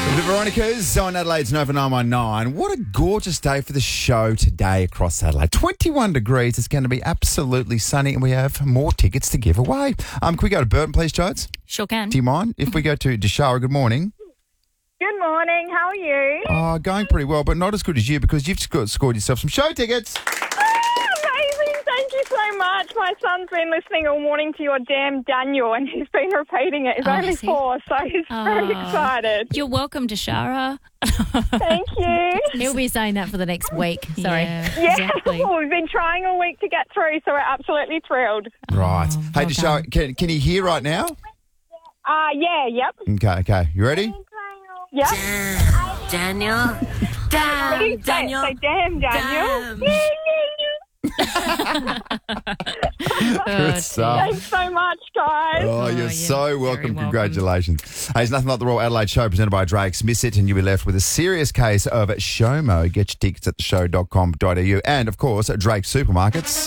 The Veronicas on Adelaide's Nova 919. What a gorgeous day for the show today across Adelaide. 21 degrees. It's going to be absolutely sunny and we have more tickets to give away. Can we go to Burton, please, Jodes? Sure can. Do you mind? If we go to Deshara, good morning. Good morning. How are you? Oh, going pretty well, but not as good as you because you've scored yourself some show tickets. Amazing. Thank you so much. My son's been listening all morning to your damn Daniel and he's been repeating it. He's only has he? 4, so he's very excited. You're welcome, Deshara. Thank you. He'll be saying that for the next week. Sorry. Yeah, Yeah, exactly. we've been trying all week to get through, so we're absolutely thrilled. Right. Hey, well Deshara, can you hear right now? Yeah, yep. Okay. You ready? Yep. Daniel. Ready? Daniel. Say damn, Daniel. Good stuff. Thanks so much, guys. Oh, you're yeah. so Very welcome. welcome. Congratulations. Hey, it's nothing like the Royal Adelaide Show presented by Drake's. Miss it and you'll be left with a serious case of SHOMO. Get your tickets at theshow.com.au and, of course, at Drake's Supermarkets.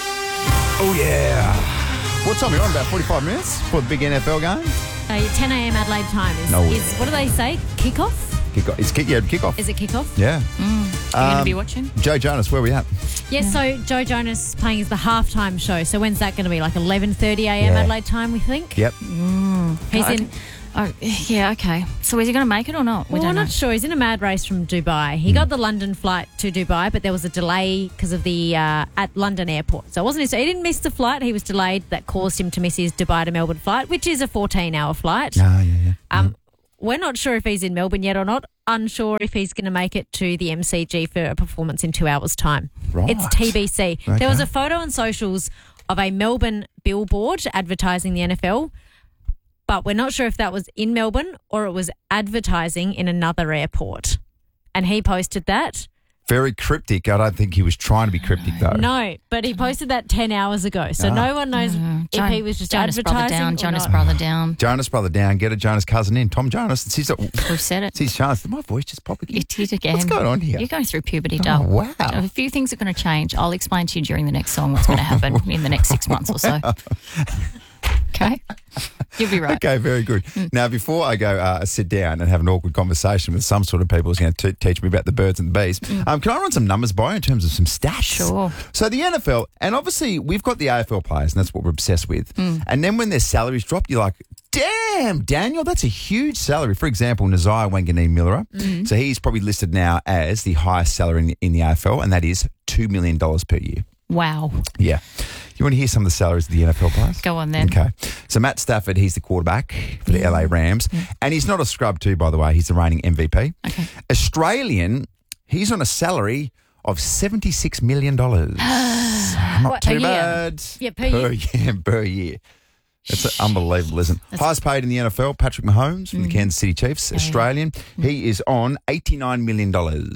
Oh, yeah. What time are you on? About 45 minutes for the big NFL game? 10 a.m. Adelaide time is what do they say? Kickoff? Kickoff. Is it kickoff? Yeah. You're going to be watching? Joe Jonas, where are we at? Yes, so Joe Jonas playing as the halftime show. So when's that going to be? Like 11:30 a.m. Yeah. Adelaide time, we think? Yep. He's in... Oh, yeah, okay. So is he going to make it or not? We Well, don't we're know. not sure. He's in a mad race from Dubai. He got the London flight to Dubai, but there was a delay because of the at London airport. So it wasn't. He didn't miss the flight. He was delayed. That caused him to miss his Dubai to Melbourne flight, which is a 14-hour flight. Yeah. We're not sure if he's in Melbourne yet or not. Unsure if he's going to make it to the MCG for a performance in 2 hours' time. Right. It's TBC. Okay. There was a photo on socials of a Melbourne billboard advertising the NFL, but we're not sure if that was in Melbourne or it was advertising in another airport. And he posted that. Very cryptic. I don't think he was trying to be cryptic, though. No, but he posted that 10 hours ago. So no one knows if he was just Jonas advertising brother down. or Jonas not. brother down. Jonas brother down. Get a Jonas cousin in. Tom Jonas. It's We've said it. it's his chance. Did my voice just pop again? It did again. What's going on here? You're going through puberty, Oh, Dale. wow. A few things are going to change. I'll explain to you during the next song what's going to happen in the next 6 months or so. Okay? You'll be right. Okay, very good. Now, before I go sit down and have an awkward conversation with some sort of people who's going to teach me about the birds and the bees, can I run some numbers by you in terms of some stats? Sure. So the NFL, and obviously we've got the AFL players, and that's what we're obsessed with. And then when their salaries drop, you're like, damn, Daniel, that's a huge salary. For example, Nazai Wanganeen-Miller. So he's probably listed now as the highest salary in the AFL, and that is $2 million per year. Wow. Yeah. You want to hear some of the salaries of the NFL players? Go on then. Okay. So Matt Stafford, he's the quarterback for the LA Rams. And he's not a scrub too, by the way. He's the reigning MVP. Okay. Australian, he's on a salary of $76 million. Not What, too a year? bad. Yeah, per year. Per year. That's unbelievable, isn't it? Highest paid in the NFL, Patrick Mahomes from the Kansas City Chiefs, Australian. He is on $89 million.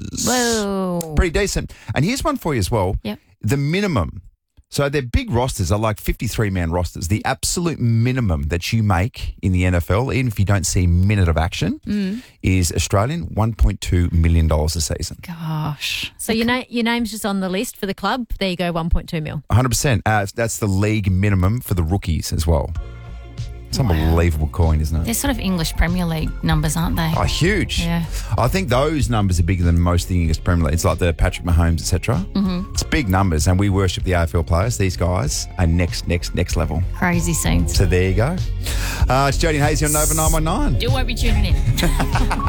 Whoa. Pretty decent. And here's one for you as well. Yep. The minimum. So their big rosters are like 53-man rosters. The absolute minimum that you make in the NFL, even if you don't see a minute of action, is Australian, $1.2 million a season. Gosh. So your name's just on the list for the club. There you go, 1.2 mil. 100%. That's the league minimum for the rookies as well. It's unbelievable coin, isn't it? They're sort of English Premier League numbers, aren't they? Oh, huge. Yeah. I think those numbers are bigger than most of the English Premier League. It's like the Patrick Mahomes, etc. It's big numbers, and we worship the AFL players. These guys are next level. Crazy scenes. So there you go. It's Jody and Hazy on Nova 919. You won't be tuning in.